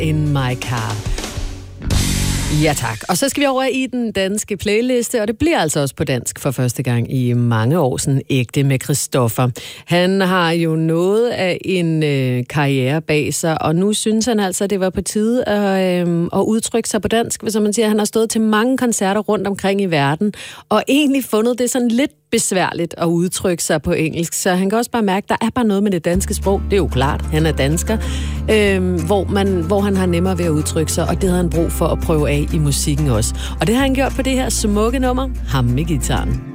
in my car. Ja tak. Og så skal vi over i den danske playliste, og det bliver altså også på dansk for første gang i mange år, sådan ægte med Christoffer. Han har jo noget af en karriere bag sig, og nu synes han altså, at det var på tide at udtrykke sig på dansk. Hvis man siger, han har stået til mange koncerter rundt omkring i verden, og egentlig fundet det sådan lidt besværligt at udtrykke sig på engelsk, så han kan også bare mærke, at der er bare noget med det danske sprog. Det er jo klart, han er dansker, hvor han har nemmere ved at udtrykke sig, og det havde han brug for at prøve af i musikken også. Og det har han gjort på det her smukke nummer, Ham med guitaren.